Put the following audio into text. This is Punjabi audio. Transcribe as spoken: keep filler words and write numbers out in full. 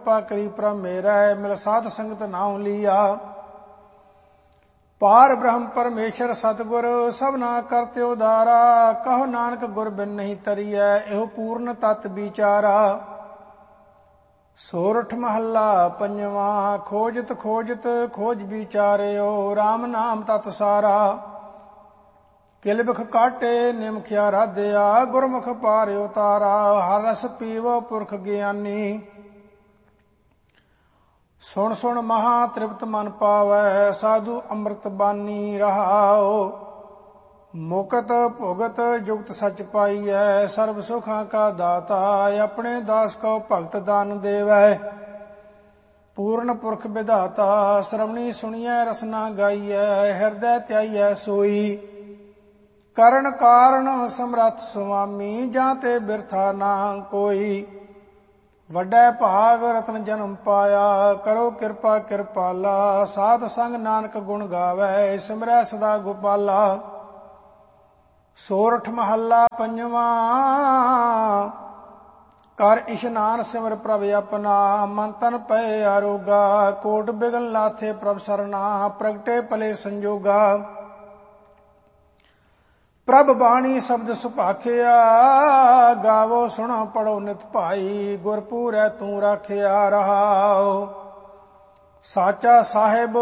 ਕਿਰਪਾ ਕਰੀ ਪ੍ਰਭ ਮੇਰਾ, ਮਿਲ ਸਾਧ ਸੰਗਤ ਨਾਉ ਲੀਆ। ਪਾਰ ਬ੍ਰਹਮ ਪਰਮੇਸ਼ਰ ਸਤਿਗੁਰ ਸਭਨਾ ਕਰਤੇ ਉਦਾਰਾ, ਕਹੋ ਨਾਨਕ ਗੁਰ ਬਿਨ ਨਹੀਂ ਤਰੀਐ, ਇਹੋ ਪੂਰਨ ਤਤ ਵਿਚਾਰਾ। ਸੋਰਠ ਮਹੱਲਾ ਪੰਜਵਾ। ਖੋਜਤ ਖੋਜਤ ਖੋਜ ਵਿਚਾਰਿਓ, ਰਾਮ ਨਾਮ ਤਤ ਸਾਰਾ। ਕਿਲ ਬਿਖ ਕਾਟੇ ਨਿਮਖਿਆ ਰਾਧਿਆ, ਗੁਰਮੁਖ ਪਾਰਿ ਉਤਾਰਾ। ਹਰ ਰਸ ਪੀਵੋ ਪੁਰਖ ਗਿਆਨੀ, ਸੁਣ ਸੁਣ ਮਹਾ ਤ੍ਰਿਪਤ ਮਨ ਪਾਵੈ। ਸਾਧੂ ਅੰਮ੍ਰਿਤ ਬਾਨੀ ਰਹਾਓ, ਮੁਕਤ ਭੁਗਤ ਜੁਗਤ ਸਚ ਪਾਈਐ। ਸਰਬ ਸੁਖਾਂ ਕਾ ਦਾਤਾ, ਆਪਣੇ ਦਾਸ ਕੋ ਭਗਤ ਦਾਨ ਦੇਵੈ। ਪੂਰਨ ਪੁਰਖ ਵਿਧਾਤਾ, ਸ਼੍ਰਵਣੀ ਸੁਣੀਐ ਰਸਨਾ ਗਾਈਐ। ਹਿਰਦੈ ਧਿਆਈਐ ਸੋਈ, ਕਰਨ ਕਾਰਨ ਸਮਰੱਥ ਸੁਆਮੀ। ਜਾਂ ਤੇ ਬਿਰਥਾ ਨਾ ਕੋਈ, ਵੱਡਾ ਭਾਗ ਰਤਨ ਜਨਮ ਪਾਇਆ। ਕਰੋ ਕਿਰਪਾ ਕਿਰਪਾਲਾ, ਸਾਧ ਸੰਗ ਨਾਨਕ ਗੁਣ ਗਾਵੈ। ਸਿਮਰੈ ਸਦਾ ਗੋਪਾਲਾ। ਸੋਰਠ ਮਹੱਲਾ ਪੰਜਵਾ। ਕਰ ਇਸ਼ਨਾਨ ਸਿਮਰ ਪ੍ਰਭ ਆਪਣਾ, ਮਨ ਤਨ ਪਏ ਆਰੋਗਾ। ਕੋਟ ਬਿਗਨ ਲਾਥੇ ਪ੍ਰਭ ਸਰਨਾ, ਪ੍ਰਗਟੇ ਭਲੇ ਸੰਜੋਗਾ। ਪ੍ਰਭ ਬਾਣੀ ਸ਼ਬਦ ਸੁਭਾਖਿਆ, ਗਾਵੋ ਸੁਣੋ ਪੜੋ ਨਿਤ ਭਾਈ। ਗੁਰਪੂਰੈ ਤੂੰ ਰਾਖਿਆ ਰਹਾਓ, ਸਾਚਾ ਸਾਹਿਬ